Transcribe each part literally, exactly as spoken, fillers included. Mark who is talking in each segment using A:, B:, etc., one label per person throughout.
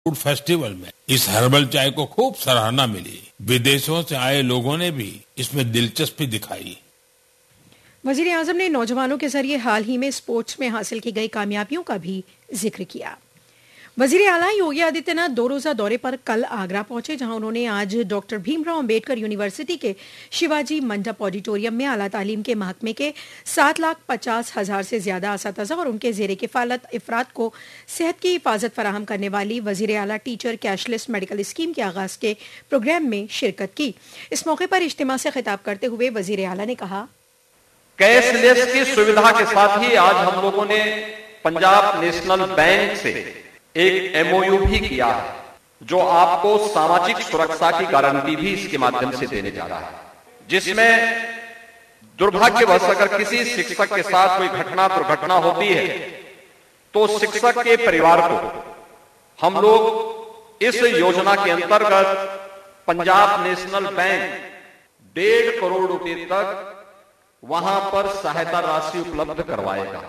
A: Food festival में इस herbal चाय को खूब सराहना मिली। विदेशों से आए लोगों ने भी इसमें दिलचस्पी दिखाई।
B: वजीर आजम ने नौजवानों के जरिए हाल ही में स्पोर्ट्स में हासिल की गई कामयाबियों का भी जिक्र किया। वजीर आला योगी आदित्यनाथ दो रोजा दौरे पर कल आगरा पहुंचे, जहां उन्होंने आज डॉक्टर भीमराव अंबेडकर यूनिवर्सिटी के शिवाजी मंडप ऑडिटोरियम में आला तालीम के महकमे के सात लाख पचास हजार से ज्यादा असातिज़ा और उनके जेरे किफालत अफराद को सेहत की हिफाजत फराहम करने वाली वजीर आला टीचर कैशलेस मेडिकल स्कीम के आगाज के प्रोग्राम में शिरकत की। इस मौके पर इज्तिमा से खिताब करते हुए वजीर आला ने कहा,
C: कैशलेस की सुविधा के साथ ही आज हम लोगों ने पंजाब नेशनल बैंक से एक एमओयू भी किया है, जो आपको सामाजिक सुरक्षा की गारंटी भी इसके माध्यम से देने जा रहा है, जिसमें दुर्भाग्यवश अगर किसी शिक्षक के साथ कोई घटना दुर्घटना होती है तो शिक्षक के परिवार को हम लोग इस योजना के अंतर्गत पंजाब नेशनल बैंक डेढ़ करोड़ रुपए तक वहां पर सहायता राशि उपलब्ध करवाएगा।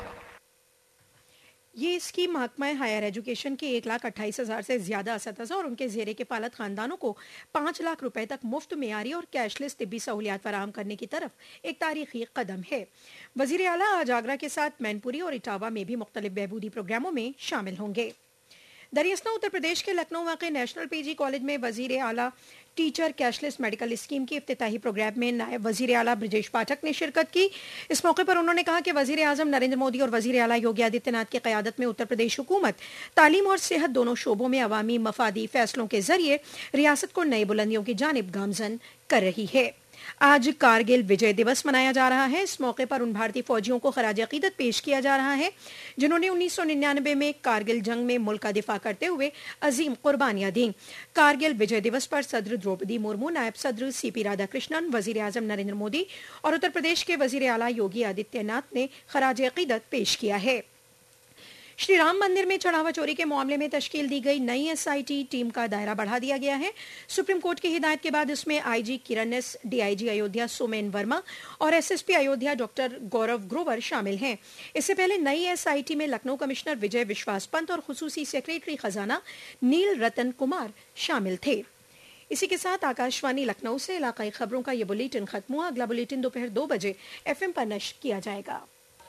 B: ये स्कीम महकमा हायर एजुकेशन के एक लाख अट्ठाईस हजार से ज्यादा असातिज़ा और उनके जेरे के पालत खानदानों को पांच लाख रुपए तक मुफ्त मेयारी और कैशलेस तिब्बी सहूलियात फराहम करने की तरफ एक तारीखी कदम है। वजीर आला आज आगरा के साथ मैनपुरी और इटावा में भी मुख्तलिफ बहबूदी प्रोग्रामों में शामिल होंगे। दरियासना उत्तर प्रदेश के लखनऊ वाक़े नेशनल पीजी कॉलेज में वजीर आला टीचर कैशलेस मेडिकल स्कीम के इफ्तिताही प्रोग्राम में नायब वजीर आला ब्रजेश पाठक ने शिरकत की। इस मौके पर उन्होंने कहा कि वजीर आजम नरेंद्र मोदी और वजीर आला योगी आदित्यनाथ की क़यादत में उत्तर प्रदेश हुकूमत तालीम और सेहत दोनों शोबों में अवामी मफादी फैसलों के जरिए रियासत को नई बुलंदियों की जानिब गामजन कर रही है। आज कारगिल विजय दिवस मनाया जा रहा है। इस मौके पर उन भारतीय फौजियों को खराज अकीदत पेश किया जा रहा है जिन्होंने उन्नीस सौ निन्यानवे में कारगिल जंग में मुल्क का दिफा करते हुए अजीम कुर्बानियां दी। कारगिल विजय दिवस पर सदर द्रौपदी मुर्मू, नायब सदर सीपी राधाकृष्णन, वजीर आजम नरेंद्र मोदी और उत्तर प्रदेश के वजीर आला योगी आदित्यनाथ ने खराज अकीदत पेश किया है। श्री राम मंदिर में चढ़ावा चोरी के मामले में तश्कील दी गई नई एसआईटी टीम का दायरा बढ़ा दिया गया है। सुप्रीम कोर्ट की हिदायत के बाद इसमें आईजी किरण एस, डीआईजी अयोध्या सोमेन वर्मा और एसएसपी अयोध्या डॉक्टर गौरव ग्रोवर शामिल हैं। इससे पहले नई एसआईटी में लखनऊ कमिश्नर विजय विश्वास पंत और खुसूसी सेक्रेटरी खजाना नील रतन कुमार शामिल थे। इसी के साथ आकाशवाणी लखनऊ से इलाकाई खबरों का ये बुलेटिन खत्म हुआ। अगला बुलेटिन दोपहर दो बजे एफएम पर नश्र किया जाएगा।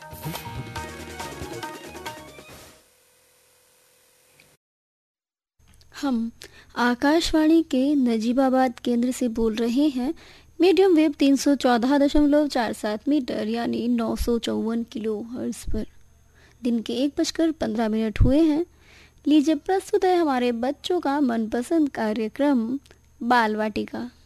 D: हम आकाशवाणी के नजीबाबाद केंद्र से बोल रहे हैं। मीडियम वेव तीन सौ चौदह दशमलव चार सात मीटर यानी नौ सौ चौवन किलो हर्ट्ज पर दिन के एक बजकर पंद्रह मिनट हुए हैं। लीजिए प्रस्तुत है हमारे बच्चों का मनपसंद कार्यक्रम बाल वाटिका।